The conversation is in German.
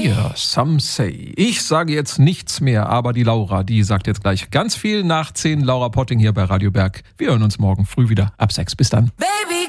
Here, some say. Ich sage jetzt nichts mehr, aber die Laura, die sagt jetzt gleich ganz viel nach 10. Laura Potting hier bei Radio Berg. Wir hören uns morgen früh wieder ab 6. Bis dann. Baby.